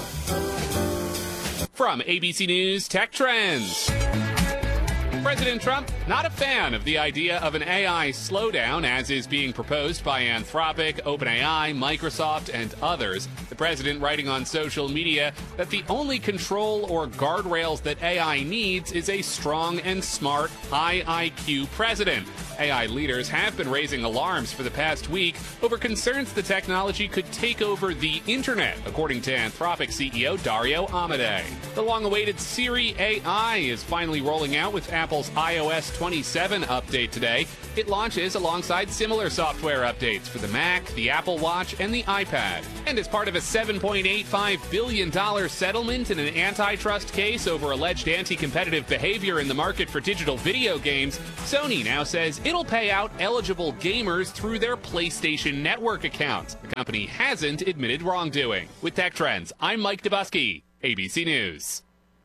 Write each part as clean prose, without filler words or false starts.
From ABC News Tech Trends. President Trump, not a fan of the idea of an AI slowdown as is being proposed by Anthropic, OpenAI, Microsoft, and others. The president writing on social media that the only control or guardrails that AI needs is a strong and smart, high IQ president. AI leaders have been raising alarms for the past week over concerns the technology could take over the internet, according to Anthropic CEO Dario Amodei. The long-awaited Siri AI is finally rolling out with Apple's iOS 27 update today. It launches alongside similar software updates for the Mac, the Apple Watch, and the iPad. And as part of a $7.85 billion settlement in an antitrust case over alleged anti-competitive behavior in the market for digital video games, Sony now says it'll pay out eligible gamers through their PlayStation Network accounts. The company hasn't admitted wrongdoing. With Tech Trends, I'm Mike Dubusky, ABC News.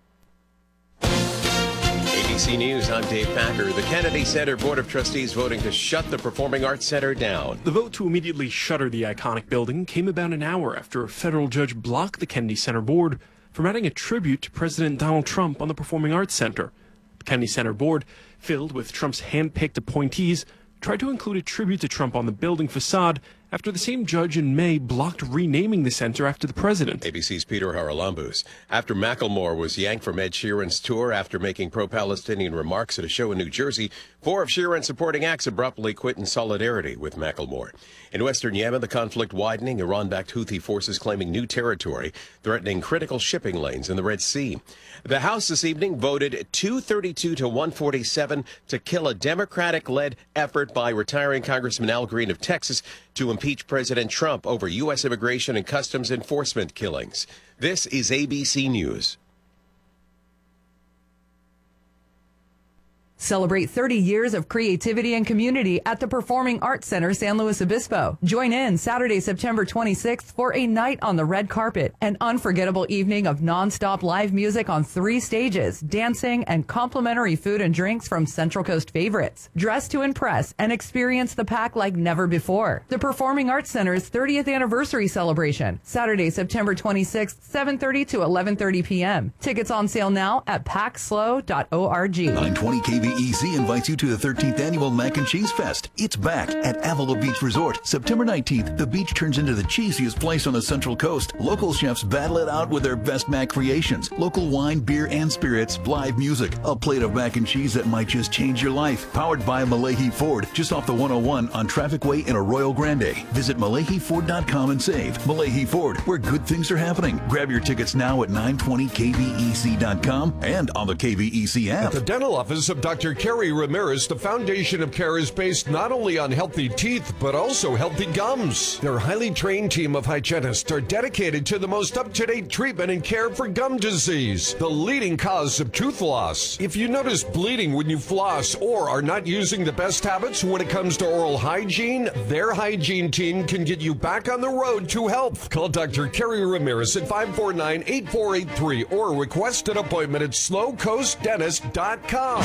ABC News, I'm Dave Packer. The Kennedy Center Board of Trustees voting to shut the Performing Arts Center down. The vote to immediately shutter the iconic building came about an hour after a federal judge blocked the Kennedy Center Board from adding a tribute to President Donald Trump on the Performing Arts Center. The Kennedy Center Board, filled with Trump's hand-picked appointees, tried to include a tribute to Trump on the building facade after the same judge in May blocked renaming the center after the president. ABC's Peter Haralambous. After Macklemore was yanked from Ed Sheeran's tour after making pro-Palestinian remarks at a show in New Jersey, 4 of Sheeran's supporting acts abruptly quit in solidarity with Macklemore. In western Yemen, the conflict widening, Iran-backed Houthi forces claiming new territory, threatening critical shipping lanes in the Red Sea. The House this evening voted 232 to 147 to kill a Democratic-led effort by retiring Congressman Al Green of Texas to impeach President Trump over U.S. immigration and customs enforcement killings. This is ABC News. Celebrate 30 years of creativity and community at the Performing Arts Center, San Luis Obispo. Join in Saturday, September 26th for a night on the red carpet, an unforgettable evening of nonstop live music on 3 stages, dancing, and complimentary food and drinks from Central Coast favorites. Dress to impress and experience the pack like never before. The Performing Arts Center's 30th anniversary celebration, Saturday, September 26th, 7:30 to 11:30 p.m. Tickets on sale now at packslow.org. 920 KVEC invites you to the 13th Annual Mac and Cheese Fest. It's back at Avila Beach Resort. September 19th, the beach turns into the cheesiest place on the Central Coast. Local chefs battle it out with their best mac creations. Local wine, beer, and spirits, live music, a plate of mac and cheese that might just change your life. Powered by Malahi Ford, just off the 101 on Traffic Way in Arroyo Grande. Visit MalahiFord.com and save. Malahi Ford, where good things are happening. Grab your tickets now at 920kvec.com and on the KVEC app. At the dental office of Dr. Kerry Ramirez, the Foundation of Care is based not only on healthy teeth, but also healthy gums. Their highly trained team of hygienists are dedicated to the most up-to-date treatment and care for gum disease, the leading cause of tooth loss. If you notice bleeding when you floss or are not using the best habits when it comes to oral hygiene, their hygiene team can get you back on the road to health. Call Dr. Kerry Ramirez at 549-8483 or request an appointment at slowcoastdentist.com.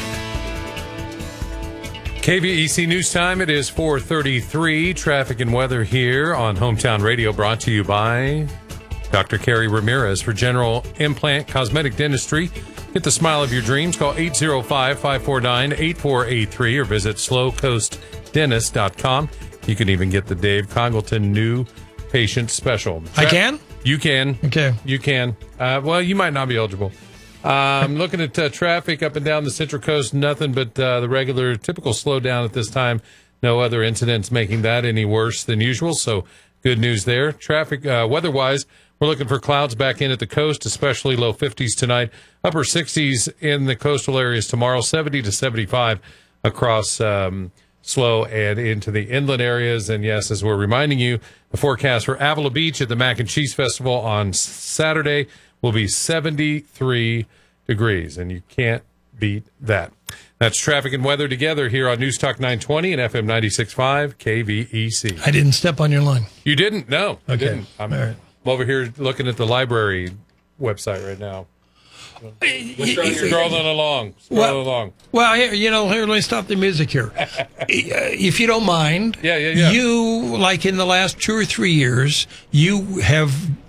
KVEC News Time. It is 4:33. Traffic and weather here on Hometown Radio, brought to you by Dr. Kerry Ramirez for General Implant Cosmetic Dentistry. Get the smile of your dreams. Call 805-549-8483 or visit slowcoastdentist.com. You can even get the Dave Congleton new patient special. I can? You can. Okay. You can. Well, you might not be eligible. Looking at traffic up and down the Central Coast, nothing but the regular, typical slowdown at this time. No other incidents making that any worse than usual, so good news there. Traffic, weather-wise, we're looking for clouds back in at the coast, especially low 50s tonight, upper 60s in the coastal areas tomorrow, 70 to 75 across slow and into the inland areas. And, yes, as we're reminding you, the forecast for Avila Beach at the Mac and Cheese Festival on Saturday will be 73 degrees, and you can't beat that. That's traffic and weather together here on News Talk 920 and FM 96.5 KVEC. I didn't step on your line. You didn't? No, I didn't. I'm All right. over here looking at the library website right now. Scrolling along. Well, here, let me stop the music here. If you don't mind, Yeah. you, like in the last 2 or 3 years, you have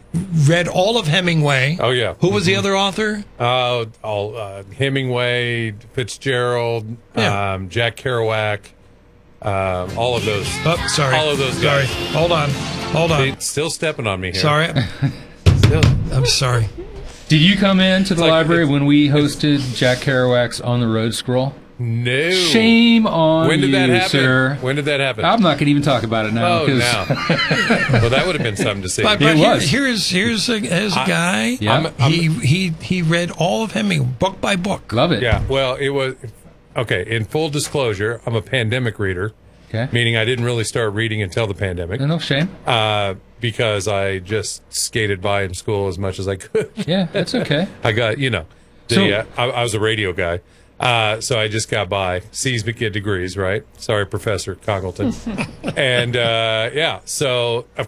read all of Hemingway. Oh, yeah. Who was the other author? Hemingway, Fitzgerald, Yeah. Jack Kerouac, all of those. Oh, sorry. All of those guys. Sorry. Hold on. They're still stepping on me here. Sorry. I'm sorry. Did you come into the like- library when we hosted Jack Kerouac's On the Road Scroll? No. Shame on When did you, that happen? sir. When did that happen? I'm not going to even talk about it now. Oh, 'cause- no. Well, that would have been something to see. But It was. here's a guy. Yeah. He read all of Hemingway, book by book. Love it. Yeah, well, it was okay. In full disclosure, I'm a pandemic reader, Okay. meaning I didn't really start reading until the pandemic, No shame. because I just skated by in school as much as I could. Yeah, that's okay. I got So- I was a radio guy, so I just got by. C's get degrees, right? Sorry, Professor Congleton, and so of